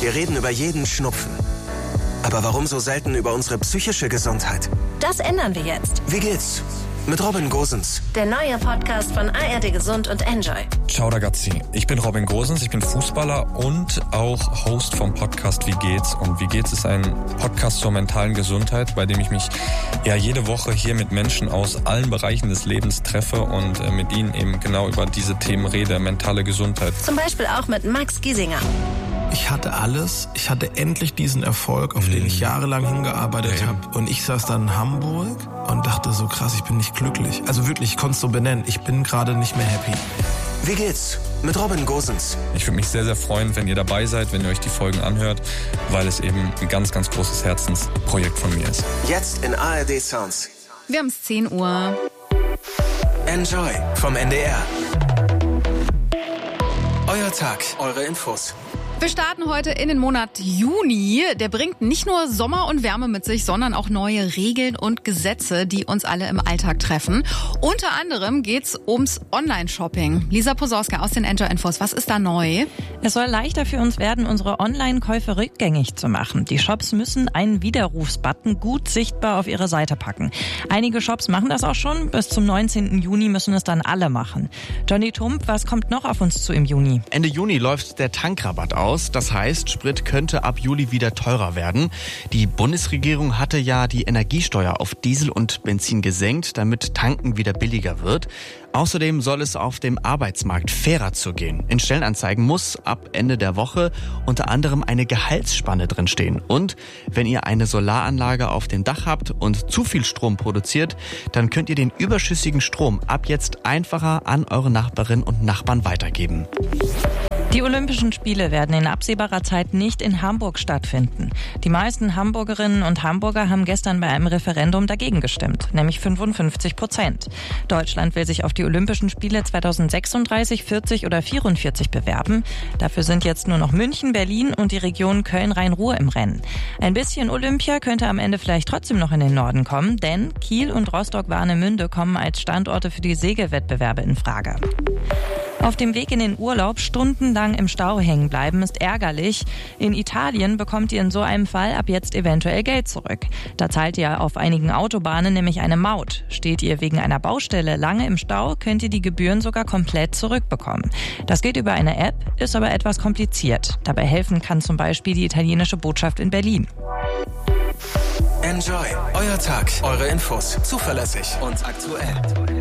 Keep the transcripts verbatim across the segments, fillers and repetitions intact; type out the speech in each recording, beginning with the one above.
Wir reden über jeden Schnupfen. Aber warum so selten über unsere psychische Gesundheit? Das ändern wir jetzt. Wie geht's? Mit Robin Gosens. Der neue Podcast von A R D Gesund und Enjoy. Ciao ragazzi, ich bin Robin Gosens, ich bin Fußballer und auch Host vom Podcast Wie geht's? Und Wie geht's ist ein Podcast zur mentalen Gesundheit, bei dem ich mich ja jede Woche hier mit Menschen aus allen Bereichen des Lebens treffe und äh, mit ihnen eben genau über diese Themen rede, mentale Gesundheit. Zum Beispiel auch mit Max Giesinger. Ich hatte alles. Ich hatte endlich diesen Erfolg, auf den ich jahrelang hingearbeitet Ja. habe. Und ich saß dann in Hamburg und dachte so, krass, ich bin nicht glücklich. Also wirklich, ich konnte es so benennen. Ich bin gerade nicht mehr happy. Wie geht's? Mit Robin Gosens. Ich würde mich sehr, sehr freuen, wenn ihr dabei seid, wenn ihr euch die Folgen anhört, weil es eben ein ganz, ganz großes Herzensprojekt von mir ist. Jetzt in A R D Sounds. Wir haben es zehn Uhr. Enjoy vom N D R. Euer Tag, eure Infos. Wir starten heute in den Monat Juni. Der bringt nicht nur Sommer und Wärme mit sich, sondern auch neue Regeln und Gesetze, die uns alle im Alltag treffen. Unter anderem geht's ums Online-Shopping. Lisa Posauska aus den Enjoy-Infos. Was ist da neu? Es soll leichter für uns werden, unsere Online-Käufe rückgängig zu machen. Die Shops müssen einen Widerrufsbutton gut sichtbar auf ihre Seite packen. Einige Shops machen das auch schon. Bis zum neunzehnten Juni müssen es dann alle machen. Johnny Tump, was kommt noch auf uns zu im Juni? Ende Juni läuft der Tankrabatt aus. Das heißt, Sprit könnte ab Juli wieder teurer werden. Die Bundesregierung hatte ja die Energiesteuer auf Diesel und Benzin gesenkt, damit Tanken wieder billiger wird. Außerdem soll es auf dem Arbeitsmarkt fairer zugehen. In Stellenanzeigen muss ab Ende der Woche unter anderem eine Gehaltsspanne drinstehen. Und wenn ihr eine Solaranlage auf dem Dach habt und zu viel Strom produziert, dann könnt ihr den überschüssigen Strom ab jetzt einfacher an eure Nachbarinnen und Nachbarn weitergeben. Die Olympischen Spiele werden in absehbarer Zeit nicht in Hamburg stattfinden. Die meisten Hamburgerinnen und Hamburger haben gestern bei einem Referendum dagegen gestimmt, nämlich fünfundfünfzig Prozent. Deutschland will sich auf die Olympischen Spiele zweitausendsechsunddreißig, vierzig oder vierundvierzig bewerben. Dafür sind jetzt nur noch München, Berlin und die Region Köln-Rhein-Ruhr im Rennen. Ein bisschen Olympia könnte am Ende vielleicht trotzdem noch in den Norden kommen, denn Kiel und Rostock-Warnemünde kommen als Standorte für die Segelwettbewerbe in Frage. Auf dem Weg in den Urlaub stundenlang im Stau hängen bleiben ist ärgerlich. In Italien bekommt ihr in so einem Fall ab jetzt eventuell Geld zurück. Da zahlt ihr auf einigen Autobahnen nämlich eine Maut. Steht ihr wegen einer Baustelle lange im Stau, könnt ihr die Gebühren sogar komplett zurückbekommen. Das geht über eine App, ist aber etwas kompliziert. Dabei helfen kann zum Beispiel die italienische Botschaft in Berlin. Enjoy. Euer Tag, eure Infos. Zuverlässig und aktuell.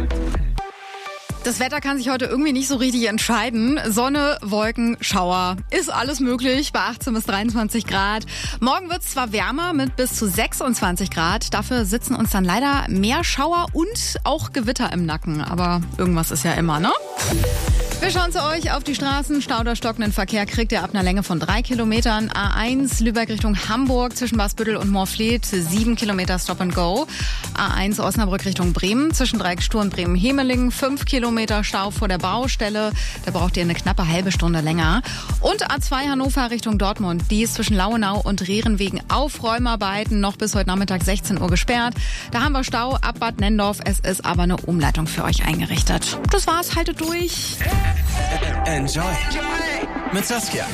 Das Wetter kann sich heute irgendwie nicht so richtig entscheiden. Sonne, Wolken, Schauer. Ist alles möglich bei achtzehn bis dreiundzwanzig Grad. Morgen wird es zwar wärmer mit bis zu sechsundzwanzig Grad. Dafür sitzen uns dann leider mehr Schauer und auch Gewitter im Nacken. Aber irgendwas ist ja immer, ne? Wir schauen zu euch auf die Straßen. Stau oder stockenden Verkehr kriegt ihr ab einer Länge von drei Kilometern. A eins Lübeck Richtung Hamburg zwischen Basbüttel und Moorfleet. sieben Kilometer Stop and Go. A eins Osnabrück Richtung Bremen zwischen Dreieckstur und Bremen-Hemeling. fünf Kilometer Stau vor der Baustelle. Da braucht ihr eine knappe halbe Stunde länger. Und A zwei Hannover Richtung Dortmund. Die ist zwischen Lauenau und Rehren wegen Aufräumarbeiten noch bis heute Nachmittag sechzehn Uhr gesperrt. Da haben wir Stau ab Bad Nennendorf. Es ist aber eine Umleitung für euch eingerichtet. Das war's. Haltet durch. Enjoy. Mit Saskia.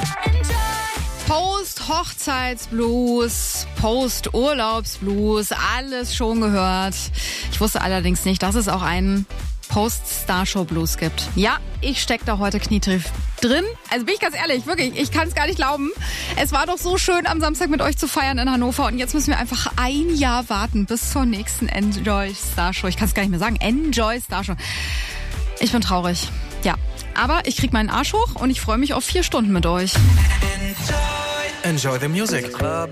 Post-Hochzeitsblues, Post-Urlaubsblues, alles schon gehört. Ich wusste allerdings nicht, dass es auch einen Post-Starshow-Blues gibt. Ja, ich stecke da heute knietief drin. Also bin ich ganz ehrlich, wirklich, ich kann es gar nicht glauben. Es war doch so schön, am Samstag mit euch zu feiern in Hannover und jetzt müssen wir einfach ein Jahr warten bis zur nächsten Enjoy Starshow. Ich kann es gar nicht mehr sagen. Enjoy Starshow. Ich bin traurig. Ja, aber ich krieg meinen Arsch hoch und ich freue mich auf vier Stunden mit euch. Enjoy the music.